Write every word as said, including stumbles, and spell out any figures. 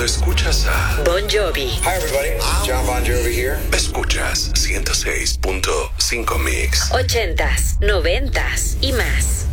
escuchas a Bon Jovi. Hi everybody, John Bon Jovi here. Escuchas ciento seis punto cinco Mix. Ochentas, noventas y más.